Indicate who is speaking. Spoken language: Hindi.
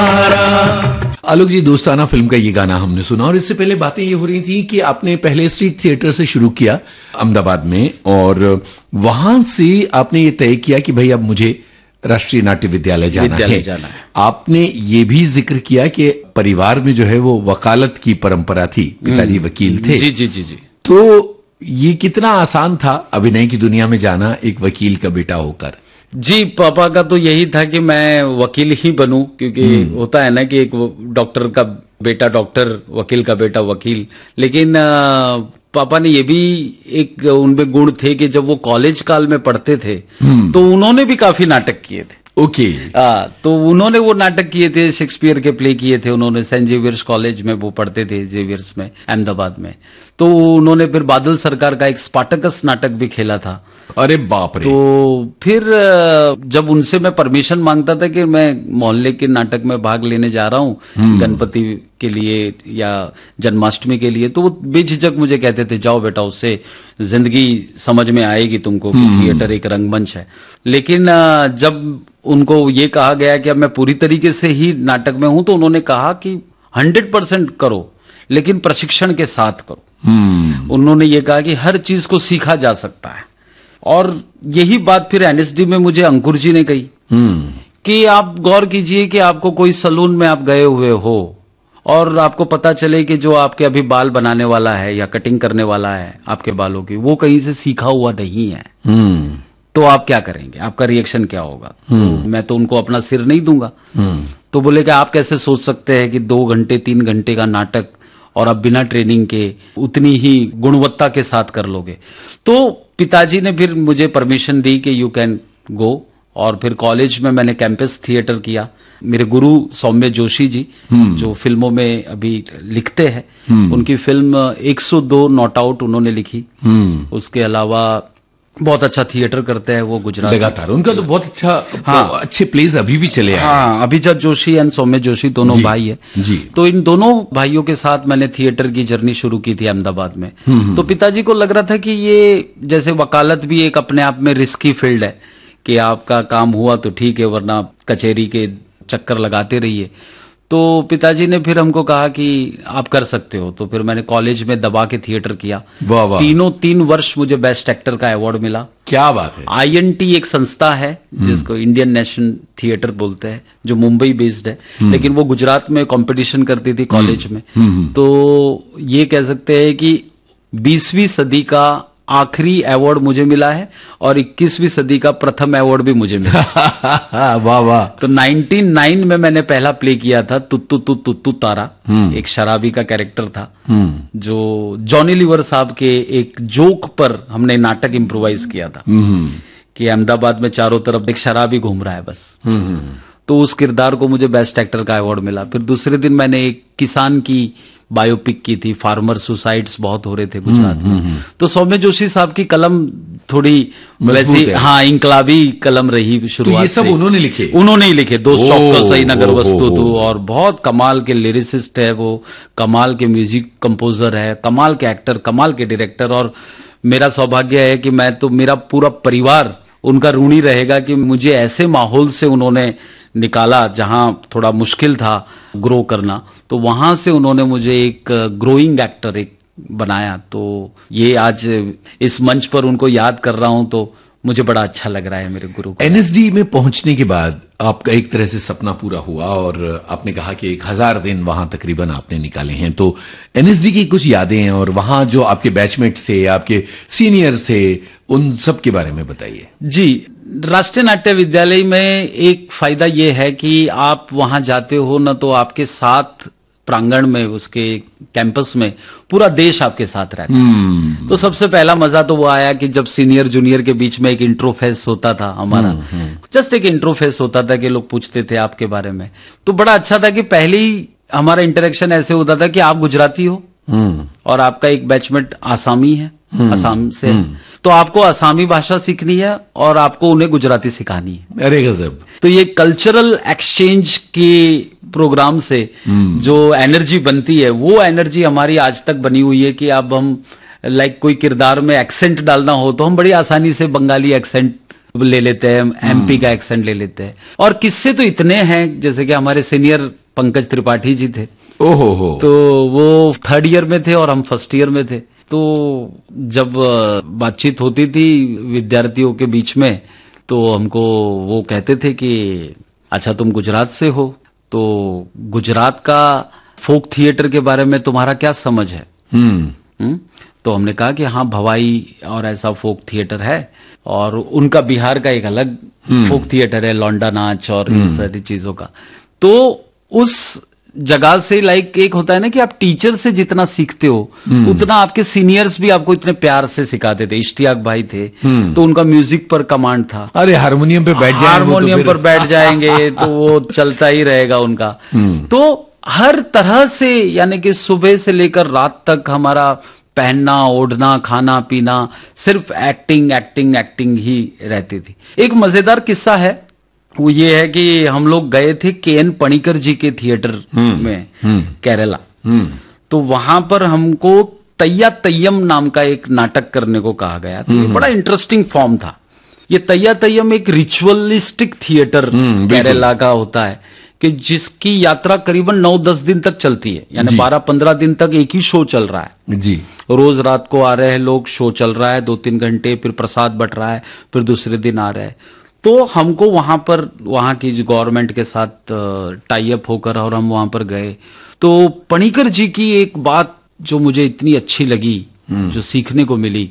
Speaker 1: आलोक जी, दोस्ताना फिल्म का ये गाना हमने सुना और इससे पहले बातें ये हो रही थी कि आपने पहले स्ट्रीट थिएटर से शुरू किया अहमदाबाद में और वहां से आपने ये तय किया कि भाई अब मुझे राष्ट्रीय नाट्य विद्यालय जाना है। आपने ये भी जिक्र किया कि परिवार में जो है वो वकालत की परंपरा थी, पिताजी वकील थे।
Speaker 2: जी जी जी जी।
Speaker 1: तो ये कितना आसान था अभिनय की दुनिया में जाना एक वकील का बेटा होकर?
Speaker 2: जी, पापा का तो यही था कि मैं वकील ही बनूं, क्योंकि होता है ना कि एक डॉक्टर का बेटा डॉक्टर, वकील का बेटा वकील। लेकिन पापा ने ये भी एक उनमें गुण थे कि जब वो कॉलेज काल में पढ़ते थे तो उन्होंने भी काफी नाटक किए थे।
Speaker 1: ओके।
Speaker 2: तो उन्होंने वो नाटक किए थे, शेक्सपियर के प्ले किए थे उन्होंने। सेंट जेवियर्स कॉलेज में वो पढ़ते थे, जेवियर्स में अहमदाबाद में। तो उन्होंने फिर बादल सरकार का एक स्पार्टकस नाटक भी खेला था।
Speaker 1: अरे बाप रे।
Speaker 2: तो फिर जब उनसे मैं परमिशन मांगता था कि मैं मोहल्ले के नाटक में भाग लेने जा रहा हूँ गणपति के लिए या जन्माष्टमी के लिए, तो वो बेझिझक मुझे कहते थे जाओ बेटा, उससे जिंदगी समझ में आएगी तुमको कि थिएटर एक रंगमंच है। लेकिन जब उनको ये कहा गया कि अब मैं पूरी तरीके से ही नाटक में हूं, तो उन्होंने कहा कि 100% करो, लेकिन प्रशिक्षण के साथ करो। उन्होंने ये कहा कि हर चीज को सीखा जा सकता है। और यही बात फिर एनएसडी में मुझे अंकुर जी ने कही कि आप गौर कीजिए कि आपको कोई सलून में आप गए हुए हो और आपको पता चले कि जो आपके अभी बाल बनाने वाला है या कटिंग करने वाला है आपके बालों की, वो कहीं से सीखा हुआ नहीं है, तो आप क्या करेंगे? आपका रिएक्शन क्या होगा? तो मैं तो उनको अपना सिर नहीं दूंगा। तो बोले कि आप कैसे सोच सकते हैं कि 2 घंटे 3 घंटे का नाटक और आप बिना ट्रेनिंग के उतनी ही गुणवत्ता के साथ कर लोगे? तो पिताजी ने फिर मुझे परमिशन दी कि यू कैन गो। और फिर कॉलेज में मैंने कैंपस थिएटर किया। मेरे गुरु सौम्य जोशी जी, जो फिल्मों में अभी लिखते हैं, उनकी फिल्म 102 नॉट आउट उन्होंने लिखी। उसके अलावा बहुत अच्छा थिएटर करते हैं वो गुजरात
Speaker 1: लगातार। उनका तो बहुत अच्छा, अच्छे प्लेस अभी भी चले आए।
Speaker 2: हाँ, अभिजीत जोशी एंड सौम्य जोशी दोनों भाई है
Speaker 1: जी।
Speaker 2: तो इन दोनों भाइयों के साथ मैंने थिएटर की जर्नी शुरू की थी अहमदाबाद में। तो पिताजी को लग रहा था कि ये जैसे वकालत भी एक अपने आप में रिस्की फील्ड है कि आपका काम हुआ तो ठीक है, वरना कचहरी के चक्कर लगाते रहिए। तो पिताजी ने फिर हमको कहा कि आप कर सकते हो। तो फिर मैंने कॉलेज में दबा के थिएटर किया।
Speaker 1: वाह वाह।
Speaker 2: 3 वर्ष मुझे बेस्ट एक्टर का अवार्ड मिला।
Speaker 1: क्या बात है।
Speaker 2: INT एक संस्था है जिसको इंडियन नेशनल थिएटर बोलते हैं, जो मुंबई बेस्ड है, लेकिन वो गुजरात में कंपटीशन करती थी कॉलेज में। तो ये कह सकते हैं कि 20वीं सदी का आखिरी अवार्ड मुझे मिला है और 21वीं सदी का प्रथम अवार्ड भी मुझे मिला।
Speaker 1: वाह वाह।
Speaker 2: तो 1999 में मैंने पहला प्ले किया था, तुत्तू तू तुत्तू तारा। एक शराबी का कैरेक्टर था, जो जॉनी लीवर साहब के एक जोक पर हमने नाटक इम्प्रोवाइज किया था कि अहमदाबाद में चारों तरफ एक शराबी घूम रहा है बस। तो उस किरदार को मुझे बेस्ट एक्टर का अवार्ड मिला। फिर दूसरे दिन मैंने एक किसान की बायोपिक की थी, फार्मर सुसाइड्स बहुत हो रहे थे गुजरात में। तो सौम्य जोशी साहब की कलम थोड़ी वैसी, हाँ, इंकलाबी कलम रही शुरुआत।
Speaker 1: तो ये सब उन्होंने लिखे?
Speaker 2: उन्होंने ही लिखे। 2 चौक्का सही नगर वस्तु तू, और बहुत कमाल के लिरिसिस्ट है वो, कमाल के म्यूजिक कंपोजर है, कमाल के एक्टर, कमाल के डायरेक्टर। और मेरा सौभाग्य है कि मैं तो, मेरा पूरा परिवार उनका ऋणी रहेगा कि मुझे ऐसे माहौल से उन्होंने निकाला जहां थोड़ा मुश्किल था ग्रो करना, तो वहां से उन्होंने मुझे एक ग्रोइंग एक्टर एक बनाया। तो ये आज इस मंच पर उनको याद कर रहा हूं तो मुझे बड़ा अच्छा लग रहा है मेरे गुरु को।
Speaker 1: एनएसडी में पहुंचने के बाद आपका एक तरह से सपना पूरा हुआ और आपने कहा कि 1000 दिन वहां तकरीबन आपने निकाले हैं। तो एनएसडी की कुछ यादें और वहां जो आपके बैचमेट्स थे, आपके सीनियर्स थे, उन सब के बारे में बताइए।
Speaker 2: जी, राष्ट्रीय नाट्य विद्यालय में एक फायदा ये है कि आप वहां जाते हो ना, तो आपके साथ प्रांगण में, उसके कैंपस में पूरा देश आपके साथ रहता है। तो सबसे पहला मजा तो वो आया कि जब सीनियर जूनियर के बीच में एक इंट्रो फेस होता था हमारा। जस्ट एक इंट्रो फेस होता था कि लोग पूछते थे आपके बारे में। तो बड़ा अच्छा था कि पहले ही हमारा इंटरेक्शन ऐसे होता था कि आप गुजराती हो और आपका एक बैचमेट आसामी है, असम से है, तो आपको आसामी भाषा सीखनी है और आपको उन्हें गुजराती सिखानी है।
Speaker 1: अरे गजब।
Speaker 2: तो ये कल्चरल एक्सचेंज के प्रोग्राम से जो एनर्जी बनती है, वो एनर्जी हमारी आज तक बनी हुई है कि अब हम कोई किरदार में एक्सेंट डालना हो तो हम बड़ी आसानी से बंगाली एक्सेंट ले लेते हैं, एमपी का एक्सेंट ले लेते हैं। और किस्से तो इतने हैं, जैसे कि हमारे सीनियर पंकज त्रिपाठी जी थे,
Speaker 1: ओहो हो,
Speaker 2: तो वो 3rd ईयर में थे और हम 1st ईयर में थे। तो जब बातचीत होती थी विद्यार्थियों के बीच में, तो हमको वो कहते थे कि अच्छा तुम गुजरात से हो, तो गुजरात का फोक थिएटर के बारे में तुम्हारा क्या समझ है? तो हमने कहा कि हाँ, भवाई और ऐसा फोक थिएटर है, और उनका बिहार का एक अलग फोक थिएटर है, लौंडा नाच और ये सारी चीजों का। तो उस जगह से लाइक एक होता है ना कि आप टीचर से जितना सीखते हो उतना आपके सीनियर्स भी आपको इतने प्यार से सिखाते थे। इश्तियाक भाई थे, तो उनका म्यूजिक पर कमांड था।
Speaker 1: अरे हारमोनियम पे बैठ जाएंगे,
Speaker 2: हारमोनियम पर बैठ जाएंगे तो वो चलता ही रहेगा उनका। तो हर तरह से, यानी कि सुबह से लेकर रात तक हमारा पहनना, ओढ़ना, खाना पीना सिर्फ एक्टिंग एक्टिंग एक्टिंग ही रहती थी। एक मजेदार किस्सा है, वो ये है कि हम लोग गए थे KN पणिकर जी के थिएटर में केरला। तो वहां पर हमको तैया तैयम नाम का एक नाटक करने को कहा गया। तो ये बड़ा इंटरेस्टिंग फॉर्म था। ये तैया तैयम एक रिचुअलिस्टिक थिएटर केरला का होता है, कि जिसकी यात्रा करीबन 9-10 दिन तक चलती है, यानी 12-15 दिन तक एक ही शो चल रहा है जी। रोज रात को आ रहे हैं लोग, शो चल रहा है 2-3 घंटे, फिर प्रसाद बट रहा है, फिर दूसरे दिन आ रहा है। तो हमको वहां पर, वहां की गवर्नमेंट के साथ टाई अप होकर, और हम वहां पर गए। तो पणिकर जी की एक बात जो मुझे इतनी अच्छी लगी, जो सीखने को मिली,